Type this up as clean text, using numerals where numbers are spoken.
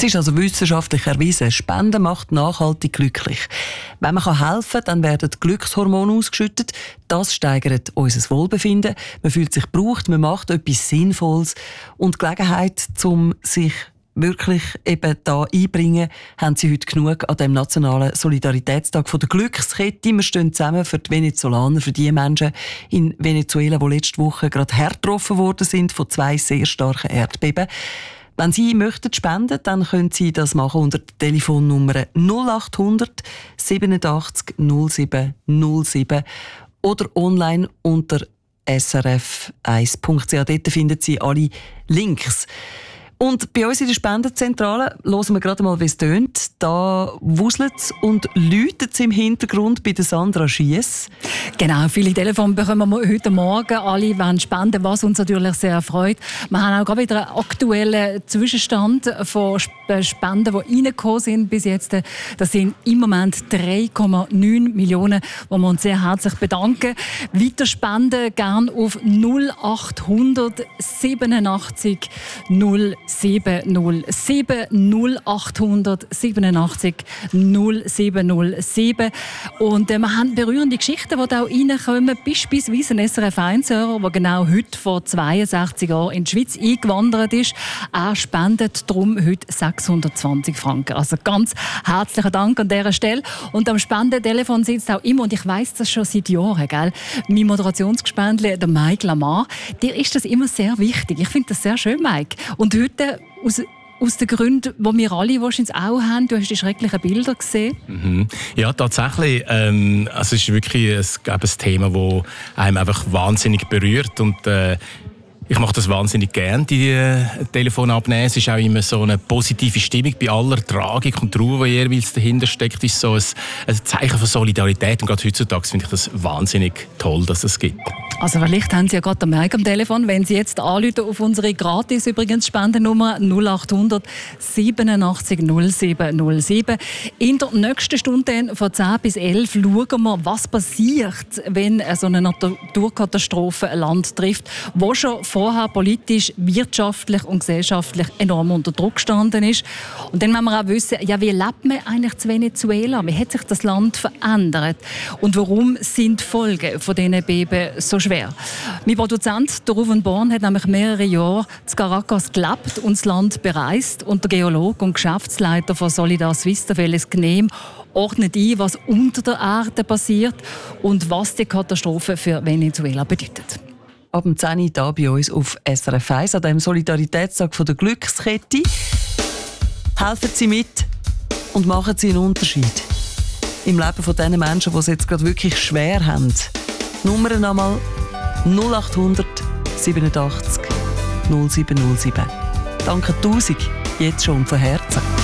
Es ist also wissenschaftlich erwiesen, Spenden macht nachhaltig glücklich. Wenn man helfen kann, dann werden Glückshormone ausgeschüttet. Das steigert unser Wohlbefinden. Man fühlt sich gebraucht, man macht etwas Sinnvolles. Und die Gelegenheit, um sich wirklich eben da einbringen, haben sie heute genug an dem nationalen Solidaritätstag von der Glückskette. Wir stehen zusammen für die Venezolaner, für die Menschen in Venezuela, die letzte Woche gerade hart getroffen worden sind von 2 sehr starken Erdbeben. Wenn Sie möchten spenden, dann können Sie das machen unter der Telefonnummer 0800 87 07 07 oder online unter srf1.ch. Dort finden Sie alle Links. Und bei uns in der Spendenzentrale hören wir gerade mal, wie es tönt. Da wuselt es und läutet es im Hintergrund bei der Sandra Schiess. Genau, viele Telefone bekommen wir heute Morgen. Alle wollen spenden, was uns natürlich sehr freut. Wir haben auch gerade wieder einen aktuellen Zwischenstand von Spenden, die reingekommen sind bis jetzt. Das sind im Moment 3,9 Millionen, wo wir uns sehr herzlich bedanken. Weiter spenden gerne auf 0800 87 0707 0800 87 0707. Und wir haben berührende Geschichten, die da reinkommen. Beispielsweise ein SRF1-Hörer, der genau heute vor 62 Jahren in die Schweiz eingewandert ist. Er spendet darum heute 620 Franken. Also ganz herzlichen Dank an dieser Stelle. Und am Spendentelefon sitzt auch immer, und ich weiss das schon seit Jahren, gell? Mein Moderationsgespendli, der Mike Lamar, dir ist das immer sehr wichtig. Ich finde das sehr schön, Mike. Und heute aus den Gründen, die wir alle wahrscheinlich auch haben. Du hast die schrecklichen Bilder gesehen. Mhm. Ja, tatsächlich. Also es ist wirklich ein Thema, das einem einfach wahnsinnig berührt. Und ich mache das wahnsinnig gerne, die Telefone abnehmen. Es ist auch immer so eine positive Stimmung bei aller Tragik und Trauer, die jeweils dahinter steckt. Es ist so ein Zeichen von Solidarität. Und gerade heutzutage finde ich das wahnsinnig toll, dass es gibt. Also vielleicht haben Sie ja gerade den Mike am Telefon, wenn Sie jetzt anrufen auf unsere gratis übrigens Spendennummer 0800 87 07 07. In der nächsten Stunde von 10 bis 11 schauen wir, was passiert, wenn so eine Naturkatastrophe ein Land trifft, wo schon vorher politisch, wirtschaftlich und gesellschaftlich enorm unter Druck gestanden ist. Und dann wollen wir auch wissen, ja, wie lebt man eigentlich in Venezuela? Wie hat sich das Land verändert? Und warum sind die Folgen von diesen Beben so schwer? Mein Produzent, der Ruven Born, hat nämlich mehrere Jahre in Caracas gelebt und das Land bereist. Und der Geologe und Geschäftsleiter von Solidar Suisse, Felix Gnehm, ordnet ein, was unter der Erde passiert und was die Katastrophe für Venezuela bedeutet. Ab dem 10 Uhr hier bei uns auf SRF 1 an dem Solidaritätstag von der Glückskette. Helfen Sie mit und machen Sie einen Unterschied im Leben von den Menschen, die es jetzt gerade wirklich schwer haben. Nummer nochmal 0800 87 0707. Danke 1000, jetzt schon von Herzen.